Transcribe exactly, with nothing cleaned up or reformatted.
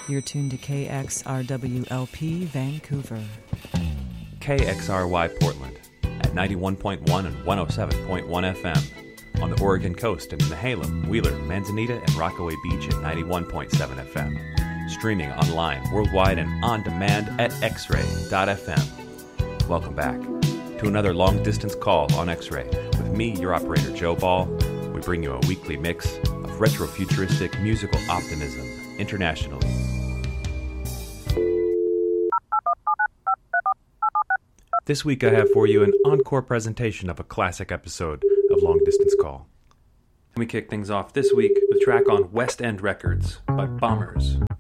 You're tuned to K X R W L P Vancouver. K X R Y Portland at ninety-one point one and one oh seven point one F M. On the Oregon coast in Nehalem, Wheeler, Manzanita, and Rockaway Beach at ninety-one point seven F M. Streaming online, worldwide, and on demand at x ray dot f m. Welcome back to another long-distance call on X-Ray. With me, your operator, Joe Ball. We bring you a weekly mix of retro-futuristic musical optimism internationally. This week I have for you an encore presentation of a classic episode of Long Distance Call. And we kick things off this week with a track on West End Records by Bombers.